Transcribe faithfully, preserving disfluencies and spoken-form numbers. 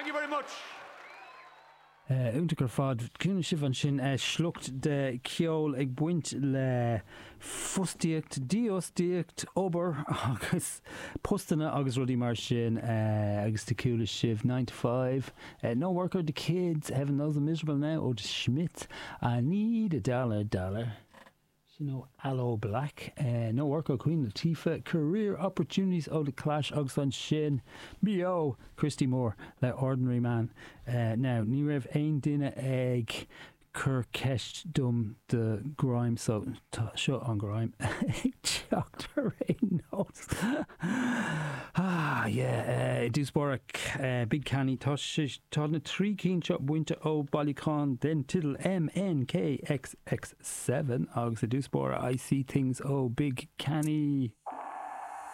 you very much. Únta gur fad cúna sibh an sin slucht de ceol ag buint le fustaíocht, díostíocht, obair agus postanna agus rudí mar sin agus de cúla sibh nine to five. Uh, no worker, the kids, heaven knows I'm miserable now. Oh, the Schmidt, I need a dollar, dollar. You know, Aloe Black, uh, no worker, Queen Latifah, career opportunities, oh, the Clash, Ogson Shin, B O, Christy Moore, the Ordinary Man. Uh, now, ní raibh aon duine ag cur ceist dum de grime, so shut on grime. Doctor Reynolds. Ah, yeah, uh, Dúsborach, uh, Big Canny, Todd na three keen shot winter o Ballycon, then tiddle M N K X X seven, Agus a Dúsborach, I see things, oh, Big Canny.